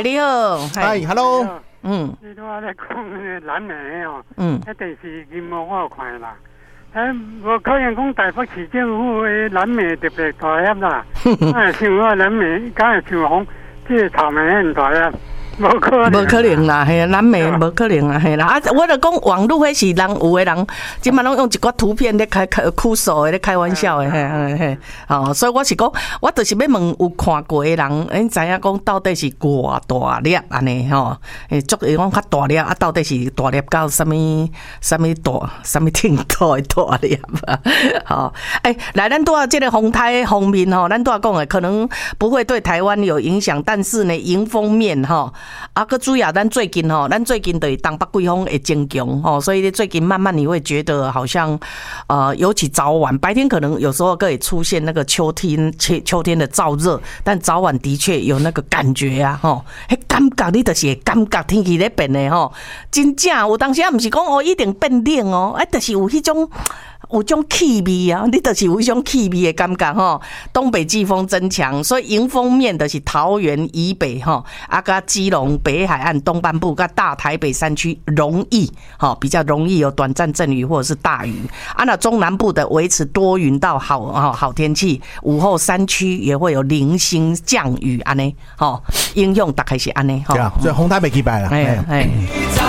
你好， 嗨 ，Hello， 你拄仔咧讲蓝莓哦，迄电视节目我有看啦。无可能讲台北市政府的蓝莓特别大粒啦，像我蓝莓，敢会像讲这个草莓很大粒。无可能啦，嘿，蓝莓无可能啦，嘿啦。啊，我就讲网络迄是人有的人，即满拢用一寡图片咧开酷手的咧开玩笑的，嘿，哦，所以我是讲，我就是要问有看过的人，知影讲到底是偌大粒安尼吼？足会讲较大粒啊，到底是大粒到什么程度的大粒啊？好，来，咱拄啊这个风台方面吼，咱拄啊讲的可能不会对台湾有影响，但是呢，迎风面吼。个主要咱最近就是东北季风会增强吼，所以最近慢慢你会觉得好像尤其早晚白天可能有时候可以出现那个秋天的燥热，但早晚的确有那个感觉啊吼，迄感觉你就是会感觉天气在变的吼，真正有当时也不是讲一定变冷哦，就是有迄种。有种气味啊，你就是有一种气味的感觉吼。东北季风增强，所以迎风面的是桃园以北吼，甲基隆北海岸东半部甲大台北山区容易比较容易有短暂阵雨或者是大雨。那中南部的维持多云到好天气，午后山区也会有零星降雨安尼影响大概是安尼对啊，所以风台袂起白啦。